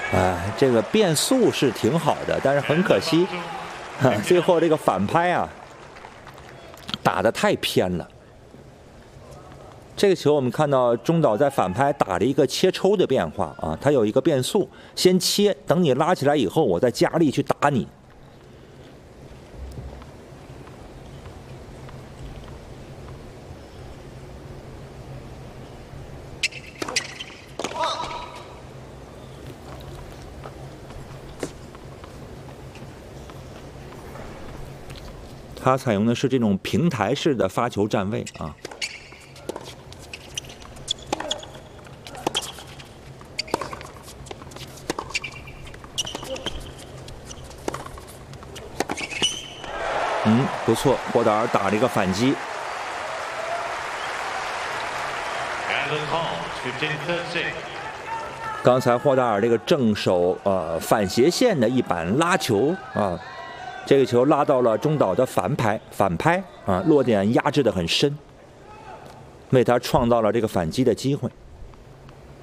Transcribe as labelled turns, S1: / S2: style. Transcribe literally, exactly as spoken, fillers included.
S1: 哎，这个变速是挺好的，但是很可惜，啊、最后这个反拍啊，打得太偏了。这个球我们看到中岛在反拍打了一个切抽的变化啊，它有一个变速，先切，等你拉起来以后，我再加力去打你。它采用的是这种平台式的发球站位啊。嗯，不错，霍达尔打了一个反击。刚才霍达尔这个正手呃反斜线的一板拉球啊。这个球拉到了中岛的反拍，反拍啊，落点压制得很深，为他创造了这个反击的机会。